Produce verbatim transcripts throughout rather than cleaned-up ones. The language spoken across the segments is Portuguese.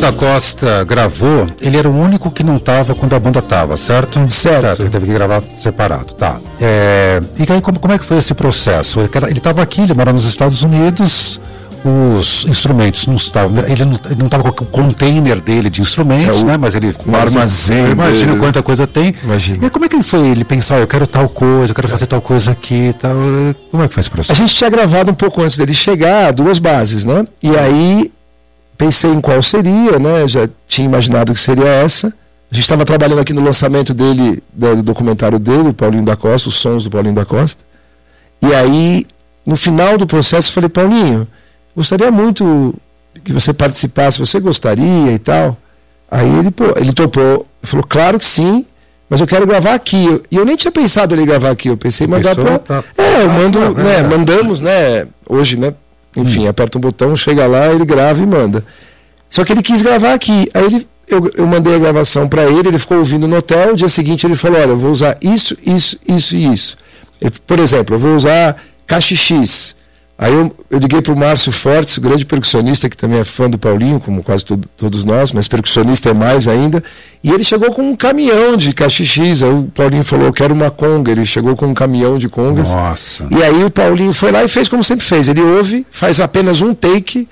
da Costa gravou, ele era o único que não estava quando a banda estava, certo? Certo. certo? Ele teve que gravar separado, tá. É, e aí, como, como é que foi esse processo? Ele estava aqui, ele mora nos Estados Unidos, os instrumentos não estavam, ele não estava com o container dele de instrumentos, é o, né? Mas ele um armazém. Imagina quanta coisa tem. Imagina. E como é que ele foi? Ele pensar, eu quero tal coisa, eu quero fazer tal coisa aqui, tal. Como é que foi esse processo? A gente tinha gravado um pouco antes dele chegar, duas bases, né? E aí pensei em qual seria, né? Já tinha imaginado que seria essa. A gente estava trabalhando aqui no lançamento dele, do documentário dele, o Paulinho da Costa, os sons do Paulinho da Costa. E aí, no final do processo, eu falei, Paulinho, gostaria muito que você participasse, você gostaria e tal. Aí ele, pô, ele topou, falou, claro que sim, mas eu quero gravar aqui. E eu nem tinha pensado ele gravar aqui, eu pensei em mandar para... pra... É, eu mando, ah, né, é. mandamos, né, hoje, né, enfim, hum. aperta um botão, chega lá, ele grava e manda. Só que ele quis gravar aqui, aí ele, eu, eu mandei a gravação para ele, ele ficou ouvindo no hotel, no dia seguinte ele falou, olha, eu vou usar isso, isso, isso e isso. Ele, por exemplo, eu vou usar caixa X. Aí eu, eu liguei para o Márcio Fortes, o grande percussionista, que também é fã do Paulinho, como quase todo, todos nós, mas percussionista é mais ainda, e ele chegou com um caminhão de caixa X. Aí o Paulinho falou, eu quero uma conga, ele chegou com um caminhão de congas. Nossa. E aí o Paulinho foi lá e fez como sempre fez, ele ouve, faz apenas um take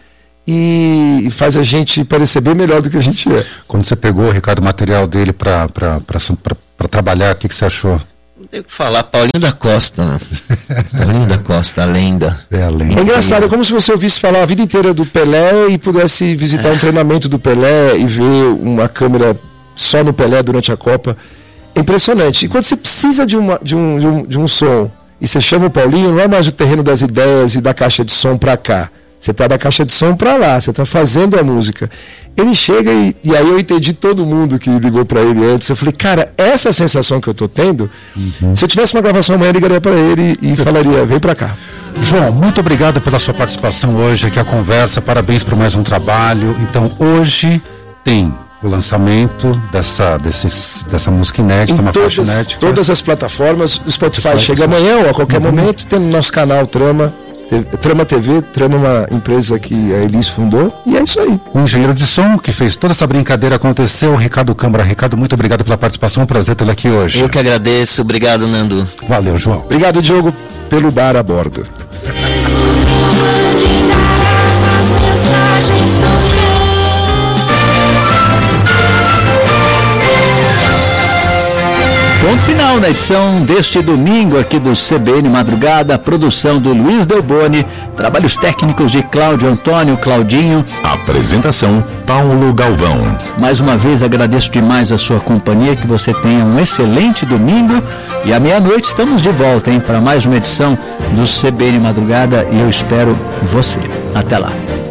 e faz a gente parecer bem melhor do que a gente é. Quando você pegou, Ricardo, o material dele para trabalhar, o que, que você achou? Não tem o que falar, Paulinho da Costa, né? Paulinho da Costa, a lenda. É a lenda. É engraçado, é como se você ouvisse falar a vida inteira do Pelé e pudesse visitar é. um treinamento do Pelé e ver uma câmera só no Pelé durante a Copa. É impressionante. E quando você precisa de, uma, de, um, de, um, de um som e você chama o Paulinho, não é mais o terreno das ideias e da caixa de som para cá. Você está da caixa de som para lá, você está fazendo a música. Ele chega e, e aí eu entendi todo mundo que ligou para ele antes. Eu falei, cara, essa sensação que eu estou tendo, uhum. se eu tivesse uma gravação amanhã, eu ligaria para ele e falaria, vem para cá. João, muito obrigado pela sua participação hoje aqui, a conversa, parabéns por mais um trabalho. Então, hoje tem o lançamento dessa, desses, dessa música inédita, em uma todas, faixa inédita. Todas as plataformas, o Spotify Spotify chega amanhã ou a qualquer uhum. momento, tem no nosso canal Trama, Trama T V, Trama é uma empresa que a Elis fundou, e é isso aí. O engenheiro de som que fez toda essa brincadeira acontecer, o Ricardo Câmara. Ricardo, muito obrigado pela participação, um prazer tê-lo aqui hoje. Eu que agradeço, obrigado, Nando. Valeu, João. Obrigado, Diogo, pelo bar a bordo. Ponto final na edição deste domingo aqui do C B N Madrugada, produção do Luiz Delboni, trabalhos técnicos de Cláudio Antônio, Claudinho. Apresentação, Paulo Galvão. Mais uma vez agradeço demais a sua companhia, que você tenha um excelente domingo e à meia-noite estamos de volta, hein, para mais uma edição do C B N Madrugada e eu espero você. Até lá.